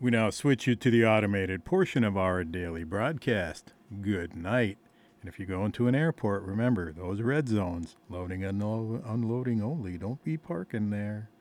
We now switch you to the automated portion of our daily broadcast. Good night. And if you go into an airport, remember those red zones, loading and unloading only. Don't be parking there.